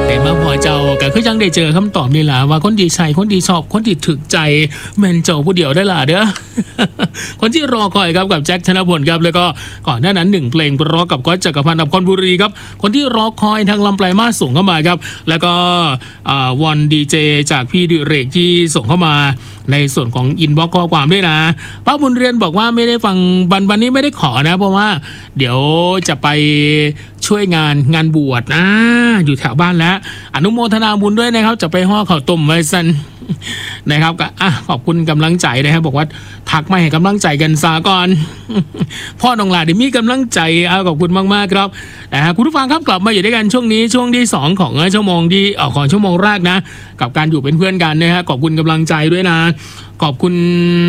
แต่มาพอเจ้าก็คือยังได้เจอคำตอบนี่แหละว่าคนที่ใช่คนที่ชอบคนที่ถึกใจแม่นเจ้าผู้เดียวได้ล่ะเด้อ คนที่รอคอยครับกับแจ็คธนพลครับแล้วก็ก่อนหน้านั้น1เพลงเพราะกับก๊อตจักรพันธ์อับคอนบุรีครับคนที่รอคอยทางลำปลายมาส่งเข้ามาครับแล้วก็วอนดีเจจากพี่ดิเรกที่ส่งเข้ามาในส่วนของอินบ็อกซ์ข้อความด้วยนะป้าบุญเรียนบอกว่าไม่ได้ฟังวันนี้ไม่ได้ขอนะเพราะว่าเดี๋ยวจะไปช่วยงานบวชนะอยู่แถวบ้านแล้วอนุโมทนาบุญด้วยนะครับจะไปห่อข้าวต้มไว้สันนะครับก็ขอบคุณกำลังใจนะครับบอกว่าทักมาให้กำลังใจกันซะก่อน พ่อน้องหลาได้มีกำลังใจขอบคุณมากๆครับคุณผู้ฟังครับกลับมาอยู่ด้วยกันช่วงนี้ช่วงที่2ของชั่วโมงที่ของชั่วโมงแรกนะกับการอยู่เป็นเพื่อนกันนะฮะขอบคุณกำลังใจด้วยนะขอบคุณ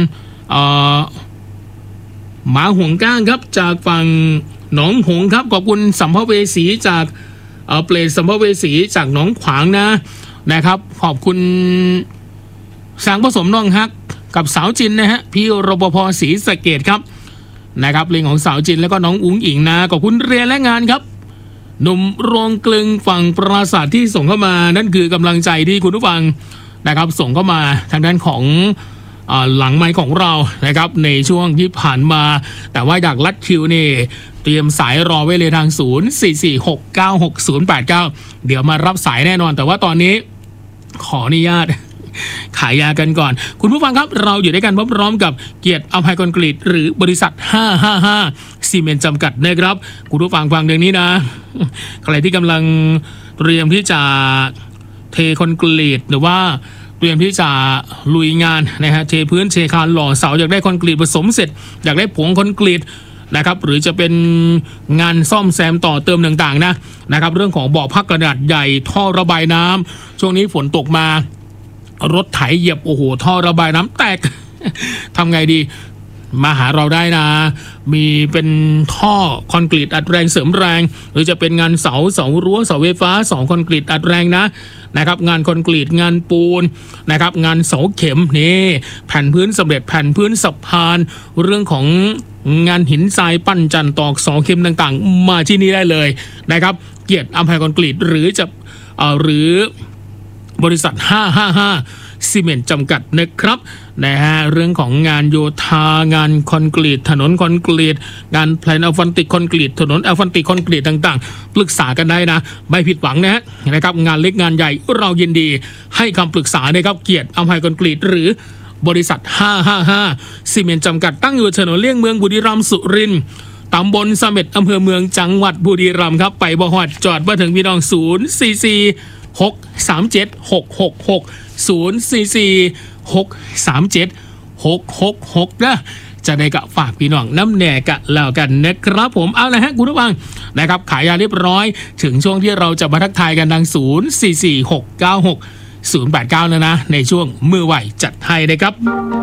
หมาห่วงก้างครับจากฝั่งหนองหงครับขอบคุณสัมภเวสีจากเปลดสัมภเวสีจากหนองขวางนะครับขอบคุณสางผสมน้องฮักกับสาวจินนะฮะพี่รปภศรีสะเกษครับนะครับเพลงของสาวจินแล้วก็น้องอุ๋งอิงนะขอบคุณเรียนและงานครับหนุ่มโรงกลึงฝั่งปราสาทที่ส่งเข้ามานั่นคือกำลังใจที่คุณผู้ฟังนะครับส่งเข้ามาทางด้านของหลังไมค์ของเรานะครับในช่วงที่ผ่านมาแต่ว่าอยากลัดคิวนี่เตรียมสายรอไว้เลยทาง0446966089เดี๋ยวมารับสายแน่นอนแต่ว่าตอนนี้ขออนุญาตขายยากันก่อนคุณผู้ฟังครับเราอยู่ด้วยกันพร้อมกับเกียรติอภัยคอนกรีตหรือบริษัท555ซีเมนต์จำกัดนะครับคุณผู้ฟังฟังเรื่องนี้นะใครที่กำลังเตรียมที่จะเทคอนกรีตหรือว่าเตรียมที่จะลุยงานนะฮะเทพื้นเทคานหล่อเสาอยากได้คอนกรีตผสมเสร็จอยากได้ผงคอนกรีตนะครับหรือจะเป็นงานซ่อมแซมต่อเติมต่างๆนะครับเรื่องของบ่อพักขนาดใหญ่ท่อระบายน้ำช่วงนี้ฝนตกมารถไถเหยียบโอ้โหท่อระบายน้ำแตก ทำไงดีมาหาเราได้นะมีเป็นท่อคอนกรีตอัดแรงเสริมแรงหรือจะเป็นงานเสารั้วเสาไฟฟ้าเสาคอนกรีตอัดแรงนะครับงานคอนกรีตงานปูนนะครับงานเสาเข็มนี่แผ่นพื้นสำเร็จแผ่นพื้นสะพานเรื่องของงานหินทรายปั้นจันตอกเสาเข็มต่างๆมาที่นี่ได้เลยนะครับเกียรติอภัยคอนกรีตหรือบริษัท555ซีเมนต์จำกัดนะครับนะฮะเรื่องของงานโยธางานคอนกรีตถนนคอนกรีตงานแพลนอัลฟันติกคอนกรีตถนนอัลฟันติกคอนกรีตต่างๆปรึกษากันได้นะไม่ผิดหวังนะครับงานเล็กงานใหญ่เรายินดีให้คำปรึกษานะครับเกียรติอภัยคอนกรีตหรือบริษัท555ซีเมนต์จำกัดตั้งอยู่ถนนเลี่ยงเมืองบุรีรัมย์สุรินทร์ตำบลเสม็ดอำเภอเมืองจังหวัดบุรีรัมย์ครับไปบ่ฮอดจอดมาถึงพี่น้อง044-637-666 นะจะได้กะฝากพี่น้องน้ำแหน่กะแล้วกันนะครับผมเอาละฮะคุณผู้ฟังนะครับขายยาเรียบร้อยถึงช่วงที่เราจะมาทักทายกันทาง044-696-089แล้วนะในช่วงมือไหวจัดให้นะครับ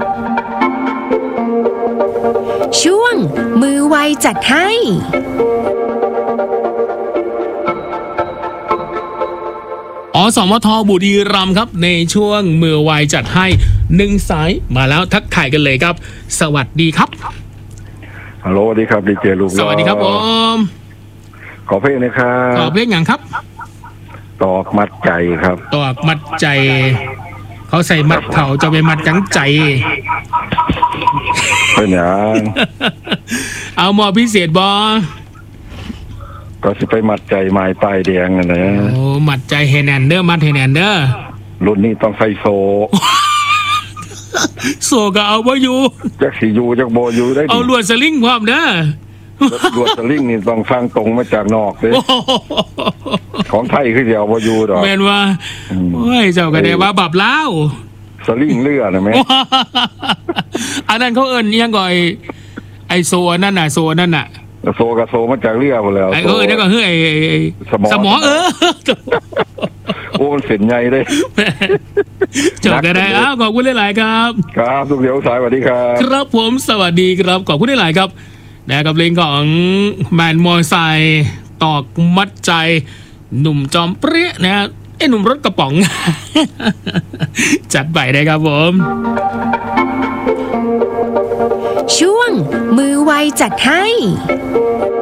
ช่วงมือไวจัดให้สมทบุรีรัมย์ครับในช่วงมือไวจัดให้1สายมาแล้วทักทายกันเลยครับสวัสดีครับฮัลโหลสวัสดีครับดีเจลูกสวัสดีครับผมขอเพลงนะครับขอเพลงอย่างครับตอกมัดใจครับตอกมัดใจเขาใส่มัดเขาจะไปมัดจังใจเป็นอย่างเอาหมอพิเศษบอก็สิไปมัดใจไม้ป้ายแดงนะโอ้มัดใจเฮแนนเดอร์มัดเฮแนนเดอร์รุ่นนี้ต้องใส่โซโซก็เอาบ่อยู่จักสิอยู่จักบ่อยู่ได้เอาลวดสลิงพร้อมเด้อลวดสลิงนี่ต้องฟังตรงมาจากนอกเลยของไทยคือเดียวบ่อยู่ดอกแม่นว่าโอ้ยเจ้าก็ได้ว่าบับล้าวสลิงเรือนะแม่อันนั้นเขาเอิ้นยังก่อยไอโซนั่นน่ะโซนั่นน่ะโซกับโซมาจากเรือหมดแล้วไอ้นั่นก็คือไอ้สมอโอ้เส้นใหญ่เลยจบกันได้ขอบคุณหลายๆครับครับทุกเดี๋ยวสายสวัสดีครับครับผมสวัสดีครับขอบคุณหลายๆครับกับเพลงของแมนมอไซค์ตอกมัดใจหนุ่มจอมเปรี้ยนะหนุ่มรถกระป๋องจัดไปได้ครับผมช่วงมือไวจัดให้